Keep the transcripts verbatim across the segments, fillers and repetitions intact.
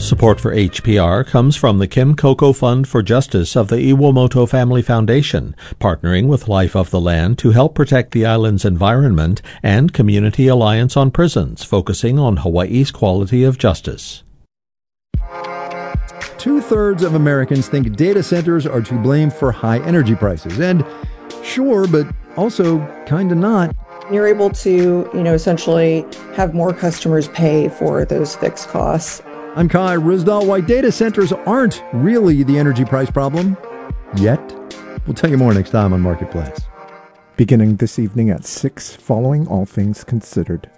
Support for H P R comes from the Kim Coco Fund for Justice of the Iwamoto Family Foundation, partnering with Life of the Land to help protect the island's environment, and Community Alliance on Prisons, focusing on Hawaii's quality of justice. Two-thirds of Americans think data centers are to blame for high energy prices. And sure, but also kind of not. You're able to, you know, essentially have more customers pay for those fixed costs. I'm Kai Ryssdal. Why data centers aren't really the energy price problem yet. We'll tell you more next time on Marketplace. Beginning this evening at six, following All Things Considered.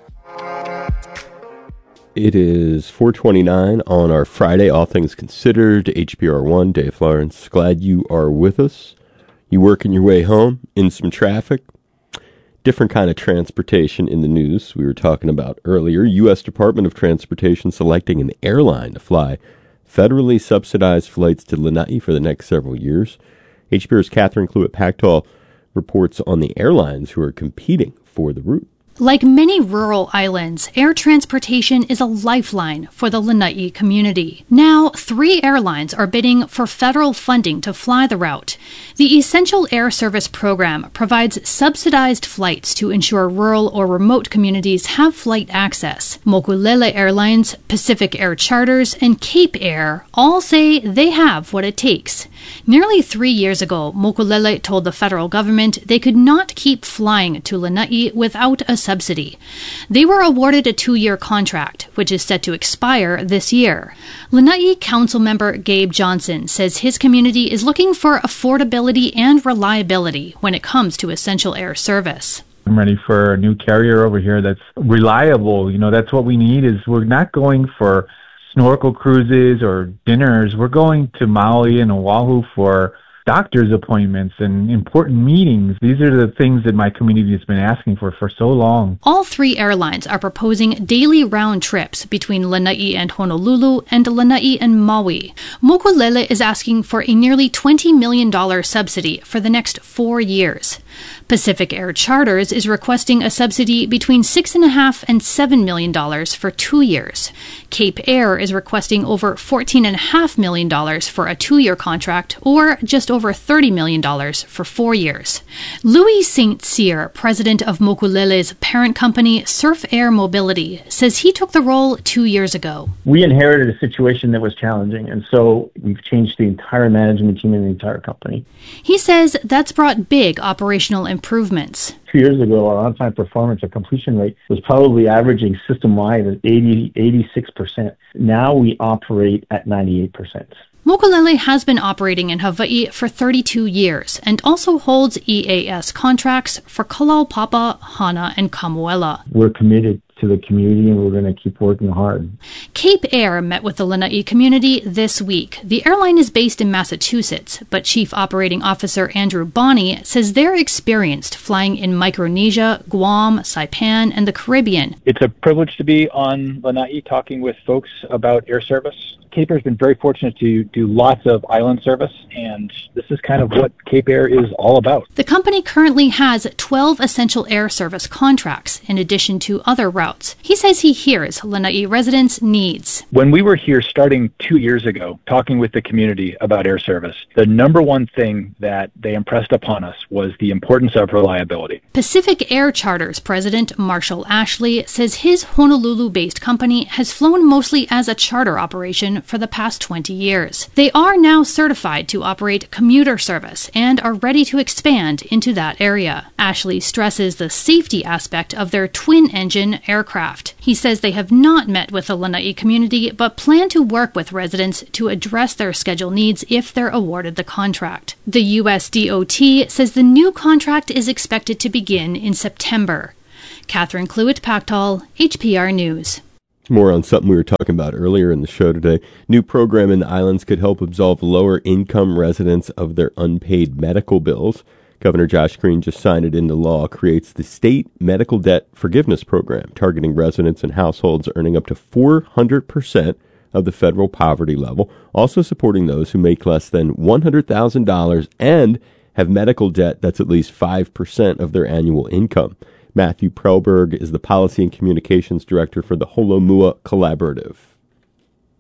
It is four twenty-nine on our Friday, All Things Considered, H P R one. Dave Lawrence, glad you are with us. You working your way home in some traffic. Different kind of transportation in the news we were talking about earlier. U S Department of Transportation selecting an airline to fly federally subsidized flights to Lanai for the next several years. H P R's Catherine Cluett-Pactol reports on the airlines who are competing for the route. Like many rural islands, air transportation is a lifeline for the Lanai community. Now, three airlines are bidding for federal funding to fly the route. The Essential Air Service program provides subsidized flights to ensure rural or remote communities have flight access. Mokulele Airlines, Pacific Air Charters, and Cape Air all say they have what it takes. Nearly three years ago, Mokulele told the federal government they could not keep flying to Lanai without a subsidy. They were awarded a two-year contract, which is set to expire this year. Lanai Council member Gabe Johnson says his community is looking for affordability and reliability when it comes to essential air service. I'm ready for a new carrier over here that's reliable. You know, that's what we need. Is we're not going for snorkel cruises or dinners. We're going to Maui and Oahu for doctor's appointments and important meetings. These are the things that my community has been asking for for so long. All three airlines are proposing daily round trips between Lanai and Honolulu and Lanai and Maui. Mokulele is asking for a nearly twenty million dollars subsidy for the next four years. Pacific Air Charters is requesting a subsidy between six and a half and seven million dollars for two years. Cape Air is requesting over fourteen and a half million dollars for a two-year contract, or just over thirty million dollars for four years. Louis Saint Cyr, president of Mokulele's parent company, Surf Air Mobility, says he took the role two years ago. We inherited a situation that was challenging, and so we've changed the entire management team and the entire company. He says that's brought big operational improvements. Two years ago, our on-time performance or completion rate was probably averaging system-wide at eighty, eighty-six percent. Now we operate at ninety-eight percent. Mokulele has been operating in Hawaii for thirty-two years and also holds E A S contracts for Kalaupapa, Hana, and Kamuela. We're committed to the community, and we're going to keep working hard. Cape Air met with the Lanai community this week. The airline is based in Massachusetts, but Chief Operating Officer Andrew Bonney says they're experienced flying in Micronesia, Guam, Saipan, and the Caribbean. It's a privilege to be on Lanai talking with folks about air service. Cape Air has been very fortunate to do lots of island service, and this is kind of what Cape Air is all about. The company currently has twelve essential air service contracts, in addition to other routes. He says he hears Lanai residents' needs. When we were here starting two years ago, talking with the community about air service, the number one thing that they impressed upon us was the importance of reliability. Pacific Air Charters president Marshall Ashley says his Honolulu-based company has flown mostly as a charter operation for the past twenty years. They are now certified to operate commuter service and are ready to expand into that area. Ashley stresses the safety aspect of their twin-engine aircraft. He says they have not met with the Lanai community, but plan to work with residents to address their schedule needs if they're awarded the contract. The U S D O T says the new contract is expected to begin in September. Catherine Cluett-Pactol, H P R News. More on something we were talking about earlier in the show today. New program in the islands could help absolve lower-income residents of their unpaid medical bills. Governor Josh Green just signed it into law, creates the State Medical Debt Forgiveness Program, targeting residents and households earning up to four hundred percent of the federal poverty level, also supporting those who make less than one hundred thousand dollars and have medical debt that's at least five percent of their annual income. Matthew Prellberg is the Policy and Communications Director for the Holomua Collaborative.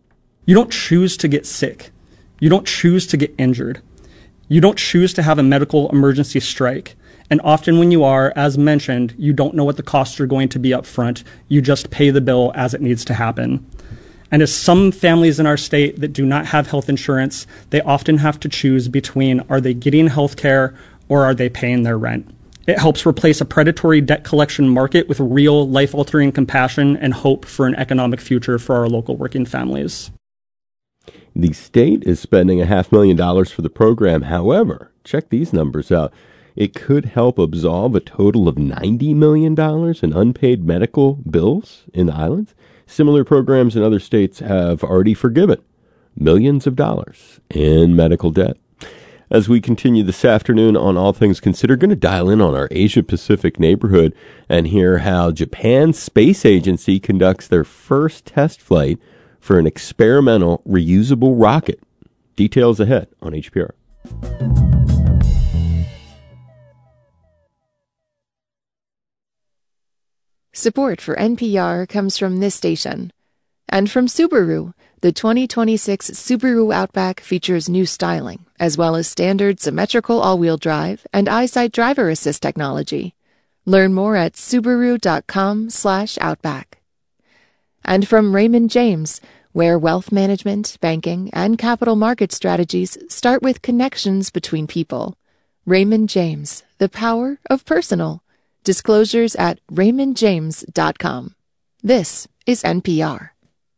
You don't choose to get sick. You don't choose to get injured. You don't choose to have a medical emergency strike. And often when you are, as mentioned, you don't know what the costs are going to be up front. You just pay the bill as it needs to happen. And as some families in our state that do not have health insurance, they often have to choose between, are they getting health care or are they paying their rent? It helps replace a predatory debt collection market with real life-altering compassion and hope for an economic future for our local working families. The state is spending a half million dollars for the program. However, check these numbers out. It could help absolve a total of ninety million dollars in unpaid medical bills in the islands. Similar programs in other states have already forgiven millions of dollars in medical debt. As we continue this afternoon on All Things Considered, going to dial in on our Asia-Pacific neighborhood and hear how Japan's space agency conducts their first test flight for an experimental reusable rocket. Details ahead on H P R. Support for N P R comes from this station. And from Subaru, the twenty twenty-six Subaru Outback features new styling, as well as standard symmetrical all-wheel drive and EyeSight driver assist technology. Learn more at Subaru.com slash Outback. And from Raymond James, where wealth management, banking, and capital market strategies start with connections between people. Raymond James, the power of personal. Disclosures at raymond james dot com. This is N P R.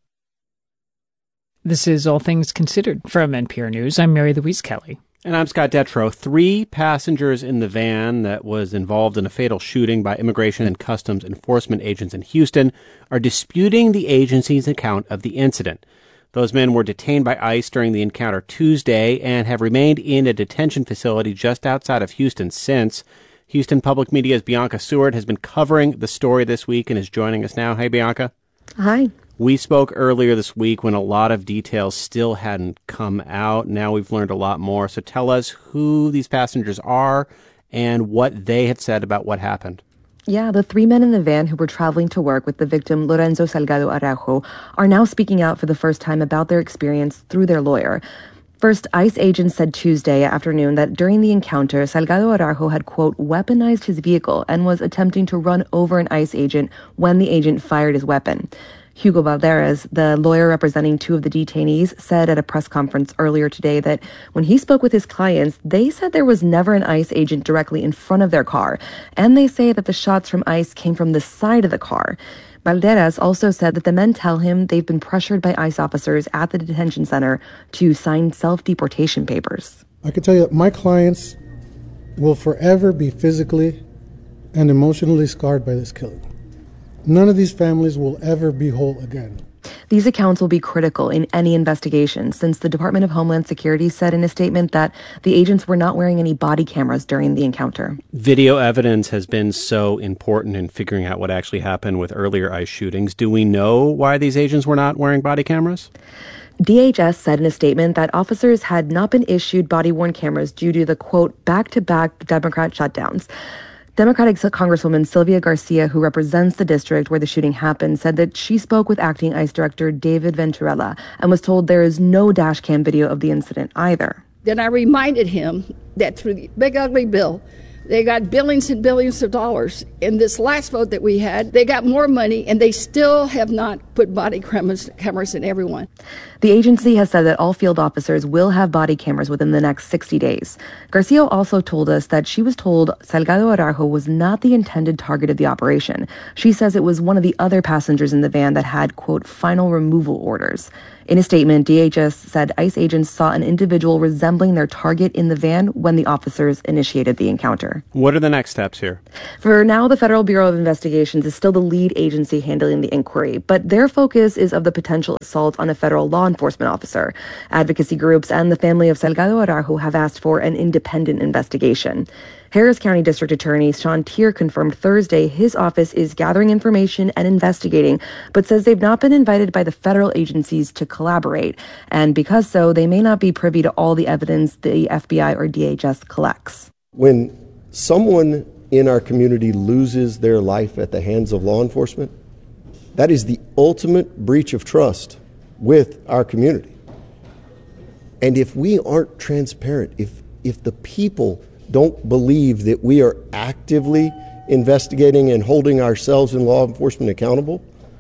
This is All Things Considered from N P R News. I'm Mary Louise Kelly. And I'm Scott Detrow. Three passengers in the van that was involved in a fatal shooting by Immigration and Customs Enforcement agents in Houston are disputing the agency's account of the incident. Those men were detained by ICE during the encounter Tuesday and have remained in a detention facility just outside of Houston since. Houston Public Media's Bianca Seward has been covering the story this week and is joining us now. Hey, Bianca. Hi. We spoke earlier this week when a lot of details still hadn't come out. Now we've learned a lot more. So tell us who these passengers are and what they have said about what happened. Yeah, the three men in the van who were traveling to work with the victim, Lorenzo Salgado Araujo, are now speaking out for the first time about their experience through their lawyer. First, ICE agents said Tuesday afternoon that during the encounter, Salgado Araujo had, quote, weaponized his vehicle and was attempting to run over an ICE agent when the agent fired his weapon. Hugo Valderez, the lawyer representing two of the detainees, said at a press conference earlier today that when he spoke with his clients, they said there was never an ICE agent directly in front of their car, and they say that the shots from ICE came from the side of the car. Valderez also said that the men tell him they've been pressured by ICE officers at the detention center to sign self-deportation papers. I can tell you that my clients will forever be physically and emotionally scarred by this killing. None of these families will ever be whole again. These accounts will be critical in any investigation, since the Department of Homeland Security said in a statement that the agents were not wearing any body cameras during the encounter. Video evidence has been so important in figuring out what actually happened with earlier ICE shootings. Do we know why these agents were not wearing body cameras? D H S said in a statement that officers had not been issued body-worn cameras due to the, quote, back-to-back Democrat shutdowns. Democratic Congresswoman Sylvia Garcia, who represents the district where the shooting happened, said that she spoke with acting ICE Director David Venturella and was told there is no dash cam video of the incident either. Then I reminded him that through the big ugly bill, they got billions and billions of dollars. In this last vote that we had, they got more money, and they still have not put body cameras, cameras in everyone. The agency has said that all field officers will have body cameras within the next sixty days. Garcia also told us that she was told Salgado Araujo was not the intended target of the operation. She says it was one of the other passengers in the van that had, quote, final removal orders. In a statement, D H S said ICE agents saw an individual resembling their target in the van when the officers initiated the encounter. What are the next steps here? For now, the Federal Bureau of Investigations is still the lead agency handling the inquiry, but their focus is of the potential assault on a federal law enforcement officer. Advocacy groups and the family of Salgado Araujo have asked for an independent investigation. Harris County District Attorney Sean Tier confirmed Thursday his office is gathering information and investigating, but says they've not been invited by the federal agencies to collaborate. And because so, they may not be privy to all the evidence the F B I or D H S collects. When someone in our community loses their life at the hands of law enforcement, that is the ultimate breach of trust with our community. And if we aren't transparent, if if the people don't believe that we are actively investigating and holding ourselves and law enforcement accountable,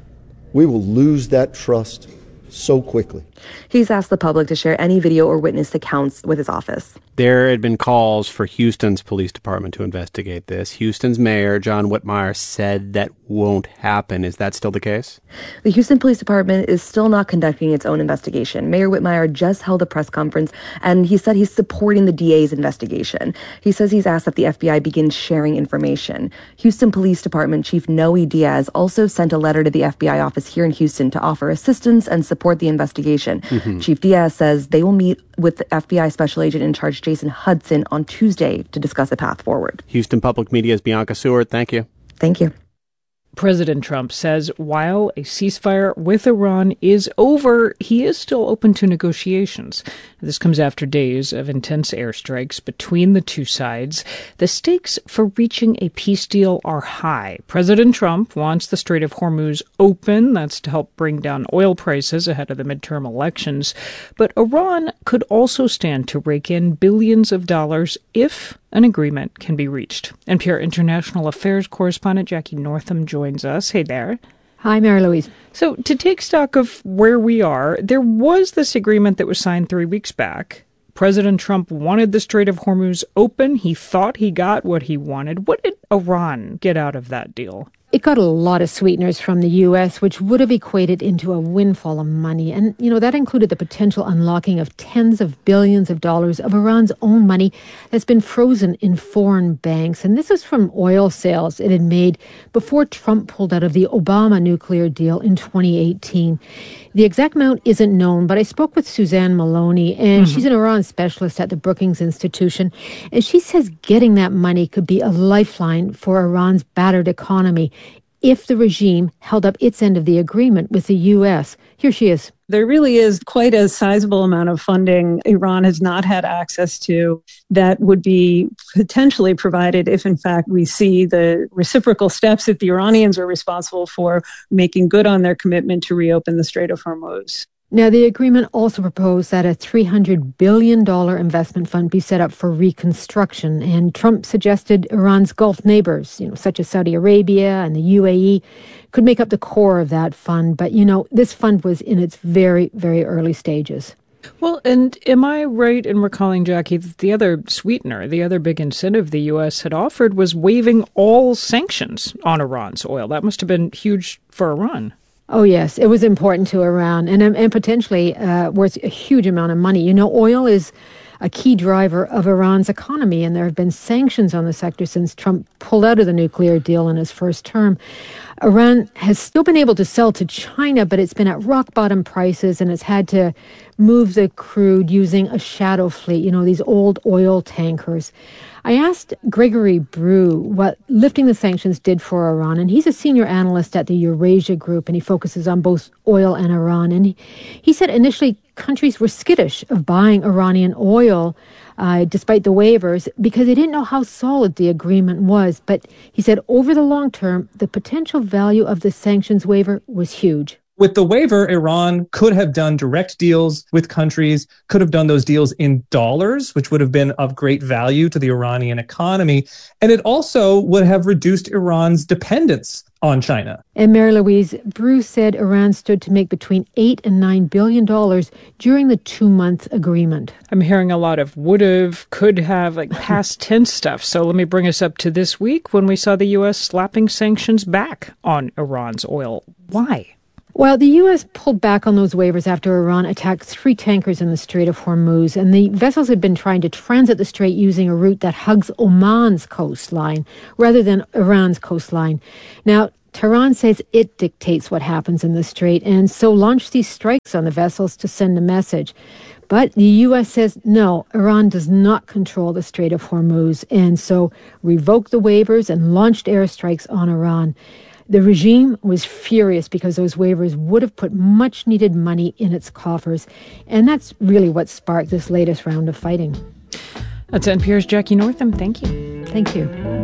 we will lose that trust so quickly. He's asked the public to share any video or witness accounts with his office. There had been calls for Houston's police department to investigate this. Houston's mayor, John Whitmire, said that won't happen. Is that still the case? The Houston Police Department is still not conducting its own investigation. Mayor Whitmire just held a press conference, and he said he's supporting the D A's investigation. He says he's asked that the F B I begin sharing information. Houston Police Department Chief Noe Diaz also sent a letter to the F B I office here in Houston to offer assistance and support the investigation. Mm-hmm. Chief Diaz says they will meet with the F B I Special Agent in Charge Jason Hudson on Tuesday to discuss a path forward. Houston Public Media's Bianca Seward, thank you. Thank you. President Trump says while a ceasefire with Iran is over, he is still open to negotiations. This comes after days of intense airstrikes between the two sides. The stakes for reaching a peace deal are high. President Trump wants the Strait of Hormuz open. That's to help bring down oil prices ahead of the midterm elections. But Iran could also stand to rake in billions of dollars if an agreement can be reached. N P R International Affairs correspondent Jackie Northam joins us. Hey there. Hi, Mary Louise. So to take stock of where we are, there was this agreement that was signed three weeks back. President Trump wanted the Strait of Hormuz open. He thought he got what he wanted. What did Iran get out of that deal? It got a lot of sweeteners from the U S, which would have equated into a windfall of money. And, you know, that included the potential unlocking of tens of billions of dollars of Iran's own money that's been frozen in foreign banks. And this is from oil sales it had made before Trump pulled out of the Obama nuclear deal in twenty eighteen. The exact amount isn't known, but I spoke with Suzanne Maloney, and mm-hmm. she's an Iran specialist at the Brookings Institution. And she says getting that money could be a lifeline for Iran's battered economy if the regime held up its end of the agreement with the U S. Here she is. There really is quite a sizable amount of funding Iran has not had access to that would be potentially provided if, in fact, we see the reciprocal steps that the Iranians are responsible for making good on their commitment to reopen the Strait of Hormuz. Now, the agreement also proposed that a three hundred billion dollars investment fund be set up for reconstruction. And Trump suggested Iran's Gulf neighbors, you know, such as Saudi Arabia and the U A E, could make up the core of that fund. But, you know, this fund was in its very, very early stages. Well, and am I right in recalling, Jackie, that the other sweetener, the other big incentive the U S had offered was waiving all sanctions on Iran's oil? That must have been huge for Iran. Oh, yes. It was important to Iran and, and potentially uh, worth a huge amount of money. You know, oil is a key driver of Iran's economy, and there have been sanctions on the sector since Trump pulled out of the nuclear deal in his first term. Iran has still been able to sell to China, but it's been at rock bottom prices, and it's had to move the crude using a shadow fleet, you know, these old oil tankers. I asked Gregory Brew what lifting the sanctions did for Iran, and he's a senior analyst at the Eurasia Group, and he focuses on both oil and Iran. And he, he said initially countries were skittish of buying Iranian oil, uh, despite the waivers, because they didn't know how solid the agreement was. But he said over the long term, the potential value of the sanctions waiver was huge. With the waiver, Iran could have done direct deals with countries, could have done those deals in dollars, which would have been of great value to the Iranian economy. And it also would have reduced Iran's dependence on China. And Mary Louise, Bruce said Iran stood to make between eight and nine billion dollars during the two-month agreement. I'm hearing a lot of would have, could have, like past tense stuff. So let me bring us up to this week when we saw the U S slapping sanctions back on Iran's oil. Why? Well, the U S pulled back on those waivers after Iran attacked three tankers in the Strait of Hormuz, and the vessels had been trying to transit the strait using a route that hugs Oman's coastline rather than Iran's coastline. Now, Tehran says it dictates what happens in the strait, and so launched these strikes on the vessels to send a message. But the U S says, no, Iran does not control the Strait of Hormuz, and so revoked the waivers and launched airstrikes on Iran. The regime was furious because those waivers would have put much-needed money in its coffers. And that's really what sparked this latest round of fighting. That's N P R's Jackie Northam. Thank you. Thank you.